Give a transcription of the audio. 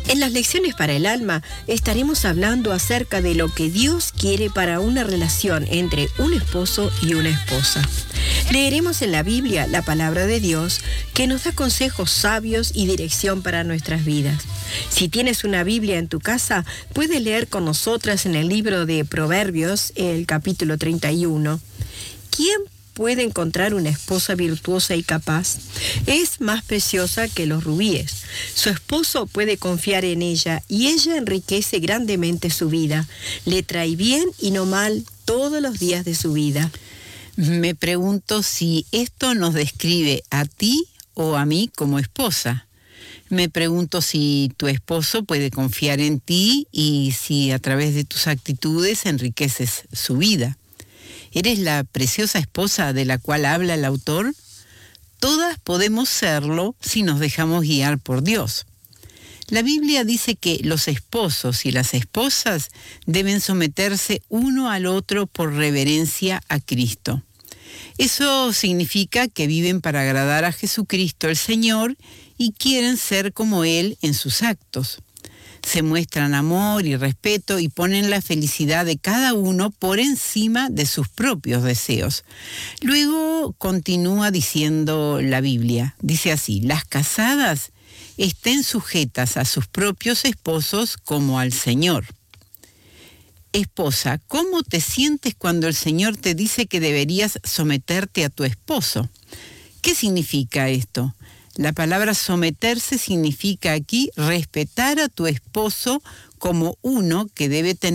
En las lecciones para el alma estaremos hablando acerca de lo que Dios quiere para una relación entre un esposo y una esposa. Leeremos en la Biblia la palabra de Dios que nos da consejos sabios y dirección para nuestras vidas. Si tienes una Biblia en tu casa, puedes leer con nosotras en el libro de Proverbios, el capítulo 31. ¿Quién puede encontrar una esposa virtuosa y capaz? Es más preciosa que los rubíes. Su esposo puede confiar en ella y ella enriquece grandemente su vida. Le trae bien y no mal todos los días de su vida. Me pregunto si esto nos describe a ti o a mí como esposa. Me pregunto si tu esposo puede confiar en ti y si a través de tus actitudes enriqueces su vida. ¿Eres la preciosa esposa de la cual habla el autor? Todas podemos serlo si nos dejamos guiar por Dios. La Biblia dice que los esposos y las esposas deben someterse uno al otro por reverencia a Cristo. Eso significa que viven para agradar a Jesucristo el Señor y quieren ser como Él en sus actos. Se muestran amor y respeto y ponen la felicidad de cada uno por encima de sus propios deseos. Luego continúa diciendo la Biblia, dice así: las casadas estén sujetas a sus propios esposos como al Señor. Esposa, ¿cómo te sientes cuando el Señor te dice que deberías someterte a tu esposo? ¿Qué significa esto? La palabra someterse significa aquí respetar a tu esposo como uno que debe tener